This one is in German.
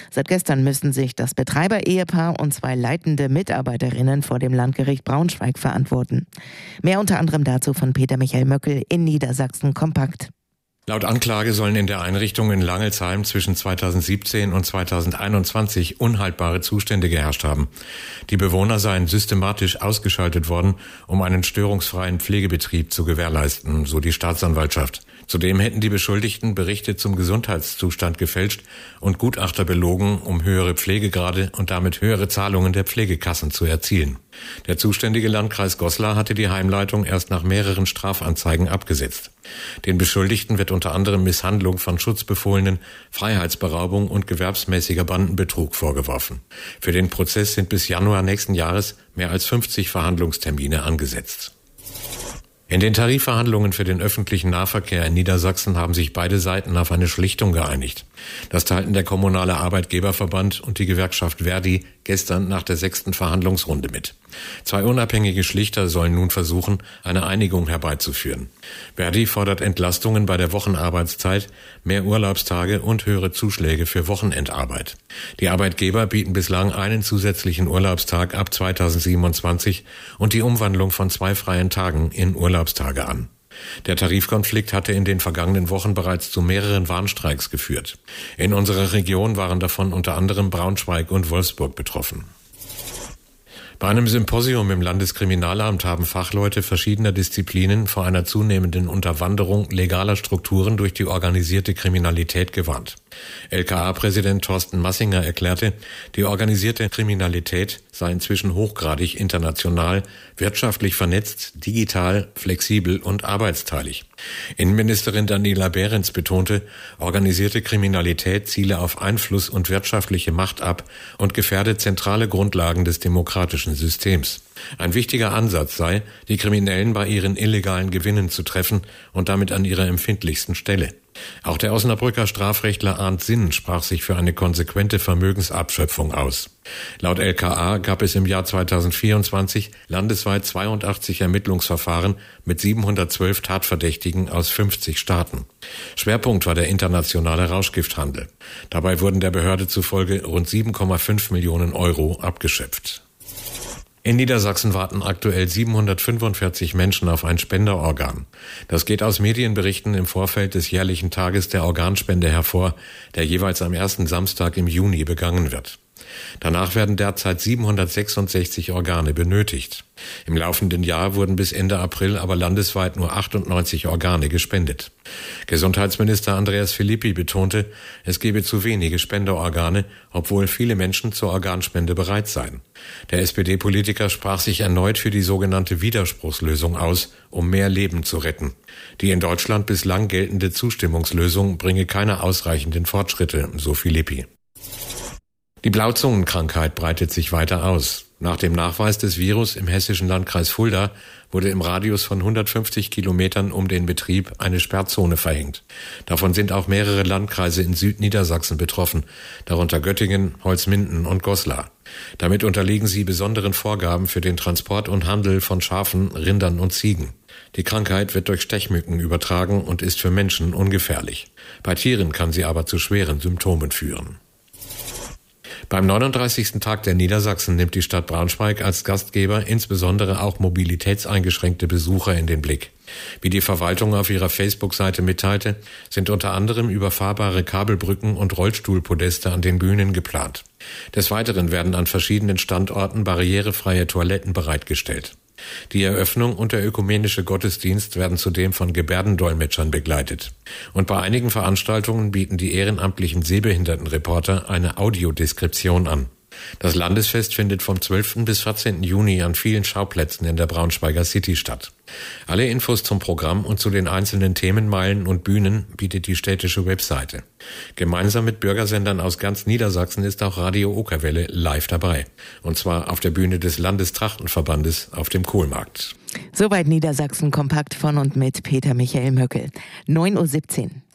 Seit gestern müssen sich das Betreiber-Ehepaar und 2 leitende Mitarbeiterinnen vor dem Landgericht Braunschweig verantworten. Mehr unter anderem dazu von Peter Michael Möckel in Niedersachsen kompakt. Laut Anklage sollen in der Einrichtung in Langelsheim zwischen 2017 und 2021 unhaltbare Zustände geherrscht haben. Die Bewohner seien systematisch ausgeschaltet worden, um einen störungsfreien Pflegebetrieb zu gewährleisten, so die Staatsanwaltschaft. Zudem hätten die Beschuldigten Berichte zum Gesundheitszustand gefälscht und Gutachter belogen, um höhere Pflegegrade und damit höhere Zahlungen der Pflegekassen zu erzielen. Der zuständige Landkreis Goslar hatte die Heimleitung erst nach mehreren Strafanzeigen abgesetzt. Den Beschuldigten wird unter anderem Misshandlung von Schutzbefohlenen, Freiheitsberaubung und gewerbsmäßiger Bandenbetrug vorgeworfen. Für den Prozess sind bis Januar nächsten Jahres mehr als 50 Verhandlungstermine angesetzt. In den Tarifverhandlungen für den öffentlichen Nahverkehr in Niedersachsen haben sich beide Seiten auf eine Schlichtung geeinigt. Das teilten der Kommunale Arbeitgeberverband und die Gewerkschaft Verdi gestern nach der 6. Verhandlungsrunde mit. 2 unabhängige Schlichter sollen nun versuchen, eine Einigung herbeizuführen. Verdi fordert Entlastungen bei der Wochenarbeitszeit, mehr Urlaubstage und höhere Zuschläge für Wochenendarbeit. Die Arbeitgeber bieten bislang einen zusätzlichen Urlaubstag ab 2027 und die Umwandlung von 2 freien Tagen in Urlaubstage an. Der Tarifkonflikt hatte in den vergangenen Wochen bereits zu mehreren Warnstreiks geführt. In unserer Region waren davon unter anderem Braunschweig und Wolfsburg betroffen. Bei einem Symposium im Landeskriminalamt haben Fachleute verschiedener Disziplinen vor einer zunehmenden Unterwanderung legaler Strukturen durch die organisierte Kriminalität gewarnt. LKA-Präsident Thorsten Massinger erklärte, die organisierte Kriminalität sei inzwischen hochgradig international, wirtschaftlich vernetzt, digital, flexibel und arbeitsteilig. Innenministerin Daniela Behrens betonte, organisierte Kriminalität ziele auf Einfluss und wirtschaftliche Macht ab und gefährde zentrale Grundlagen des demokratischen Systems. Ein wichtiger Ansatz sei, die Kriminellen bei ihren illegalen Gewinnen zu treffen und damit an ihrer empfindlichsten Stelle. Auch der Osnabrücker Strafrechtler Arndt Sinn sprach sich für eine konsequente Vermögensabschöpfung aus. Laut LKA gab es im Jahr 2024 landesweit 82 Ermittlungsverfahren mit 712 Tatverdächtigen aus 50 Staaten. Schwerpunkt war der internationale Rauschgifthandel. Dabei wurden der Behörde zufolge rund 7,5 Millionen Euro abgeschöpft. In Niedersachsen warten aktuell 745 Menschen auf ein Spenderorgan. Das geht aus Medienberichten im Vorfeld des jährlichen Tages der Organspende hervor, der jeweils am ersten Samstag im Juni begangen wird. Danach werden derzeit 766 Organe benötigt. Im laufenden Jahr wurden bis Ende April aber landesweit nur 98 Organe gespendet. Gesundheitsminister Andreas Philippi betonte, es gebe zu wenige Spenderorgane, obwohl viele Menschen zur Organspende bereit seien. Der SPD-Politiker sprach sich erneut für die sogenannte Widerspruchslösung aus, um mehr Leben zu retten. Die in Deutschland bislang geltende Zustimmungslösung bringe keine ausreichenden Fortschritte, so Philippi. Die Blauzungenkrankheit breitet sich weiter aus. Nach dem Nachweis des Virus im hessischen Landkreis Fulda wurde im Radius von 150 Kilometern um den Betrieb eine Sperrzone verhängt. Davon sind auch mehrere Landkreise in Südniedersachsen betroffen, darunter Göttingen, Holzminden und Goslar. Damit unterliegen sie besonderen Vorgaben für den Transport und Handel von Schafen, Rindern und Ziegen. Die Krankheit wird durch Stechmücken übertragen und ist für Menschen ungefährlich. Bei Tieren kann sie aber zu schweren Symptomen führen. Beim 39. Tag der Niedersachsen nimmt die Stadt Braunschweig als Gastgeber insbesondere auch mobilitätseingeschränkte Besucher in den Blick. Wie die Verwaltung auf ihrer Facebook-Seite mitteilte, sind unter anderem überfahrbare Kabelbrücken und Rollstuhlpodeste an den Bühnen geplant. Des Weiteren werden an verschiedenen Standorten barrierefreie Toiletten bereitgestellt. Die Eröffnung und der ökumenische Gottesdienst werden zudem von Gebärdendolmetschern begleitet. Und bei einigen Veranstaltungen bieten die ehrenamtlichen Sehbehindertenreporter eine Audiodeskription an. Das Landesfest findet vom 12. bis 14. Juni an vielen Schauplätzen in der Braunschweiger City statt. Alle Infos zum Programm und zu den einzelnen Themenmeilen und Bühnen bietet die städtische Webseite. Gemeinsam mit Bürgersendern aus ganz Niedersachsen ist auch Radio Okerwelle live dabei. Und zwar auf der Bühne des Landestrachtenverbandes auf dem Kohlmarkt. Soweit Niedersachsen kompakt von und mit Peter Michael Möckel. 9:17 Uhr.